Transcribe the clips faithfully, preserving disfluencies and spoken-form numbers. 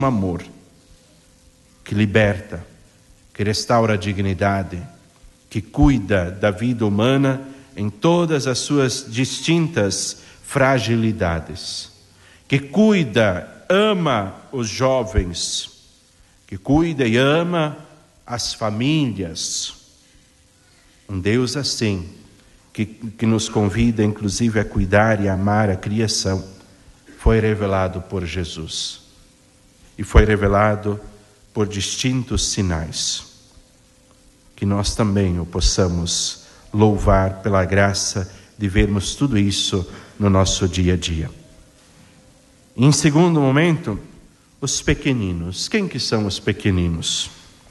amor que liberta, que restaura a dignidade, que cuida da vida humana em todas as suas distintas fragilidades, que cuida, ama os jovens, que cuida e ama as famílias. Um Deus assim, que, que nos convida inclusive a cuidar e amar a criação, foi revelado por Jesus. E foi revelado por distintos sinais. Que nós também o possamos louvar pela graça de vermos tudo isso no nosso dia a dia. Em segundo momento, os pequeninos. Quem que são os pequeninos?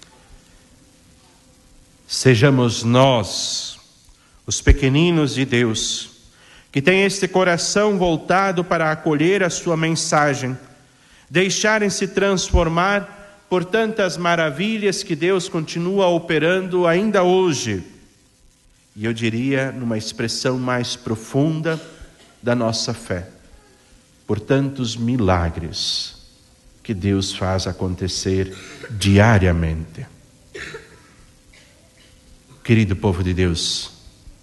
Sejamos nós, os pequeninos de Deus, que têm este coração voltado para acolher a sua mensagem, deixarem-se transformar por tantas maravilhas que Deus continua operando ainda hoje. E eu diria, numa expressão mais profunda da nossa fé, por tantos milagres que Deus faz acontecer diariamente. Querido povo de Deus,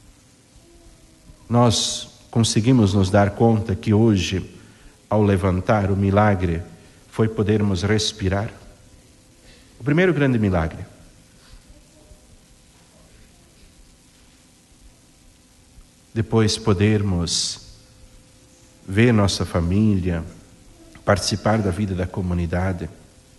nós conseguimos nos dar conta que hoje, ao levantar, o milagre foi podermos respirar. O primeiro grande milagre. Depois podermos ver nossa família, participar da vida da comunidade.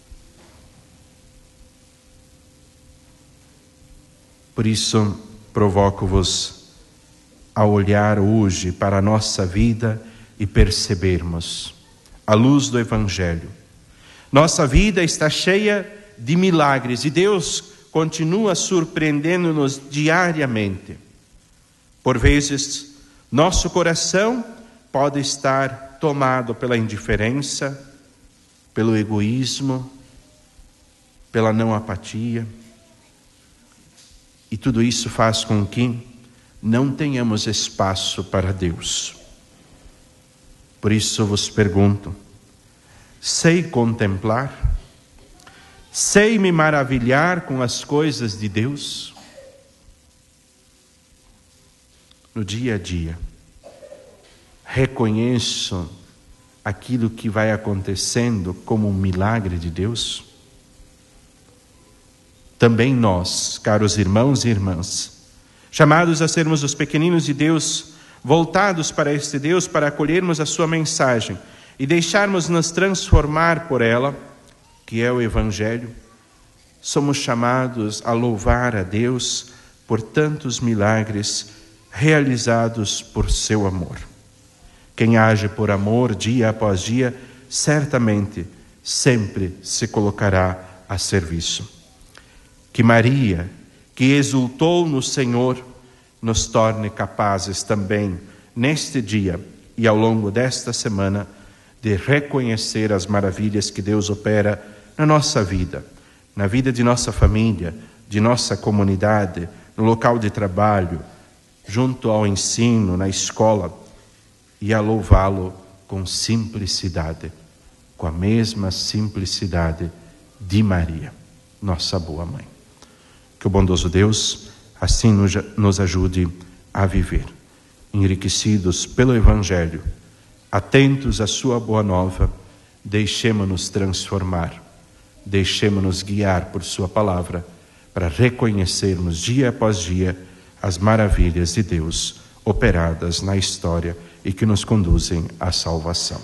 Por isso, provoco-vos a olhar hoje para a nossa vida e percebermos a luz do Evangelho. Nossa vida está cheia de milagres e Deus continua surpreendendo-nos diariamente. Por vezes, nosso coração pode estar tomado pela indiferença, pelo egoísmo, pela não apatia. E tudo isso faz com que não tenhamos espaço para Deus. Por isso vos pergunto, sei contemplar? Sei me maravilhar com as coisas de Deus? No dia a dia, reconheço aquilo que vai acontecendo como um milagre de Deus? Também nós, caros irmãos e irmãs, chamados a sermos os pequeninos de Deus, voltados para este Deus, para acolhermos a sua mensagem e deixarmos nos transformar por ela, que é o Evangelho, somos chamados a louvar a Deus por tantos milagres realizados por seu amor. Quem age por amor dia após dia, certamente sempre se colocará a serviço. Que Maria, que exultou no Senhor, nos torne capazes também, neste dia e ao longo desta semana, de reconhecer as maravilhas que Deus opera na nossa vida, na vida de nossa família, de nossa comunidade, no local de trabalho, junto ao ensino, na escola, e a louvá-lo com simplicidade, com a mesma simplicidade de Maria, nossa boa mãe. Que o bondoso Deus assim nos ajude a viver, enriquecidos pelo Evangelho, atentos à sua boa nova, deixemo-nos transformar, deixemo-nos guiar por sua palavra, para reconhecermos dia após dia as maravilhas de Deus operadas na história e que nos conduzem à salvação.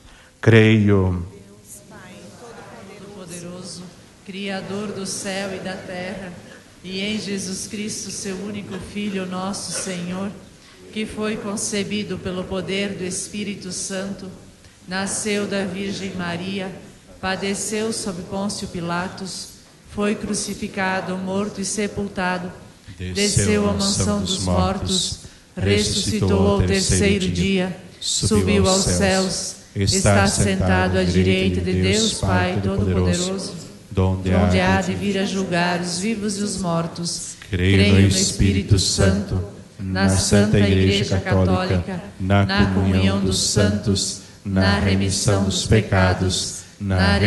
Creio, Deus Pai Todo-Poderoso, Criador do céu e da terra, e em Jesus Cristo, seu único Filho, nosso Senhor, que foi concebido pelo poder do Espírito Santo, nasceu da Virgem Maria, padeceu sob Pôncio Pilatos, foi crucificado, morto e sepultado, desceu à mansão dos mortos, ressuscitou ao terceiro dia, subiu aos céus, está sentado à direita de Deus Pai Todo-Poderoso, donde há de vir a julgar os vivos e os mortos. Creio no Espírito Santo, na Santa Igreja Católica, na comunhão dos santos, na remissão dos pecados, na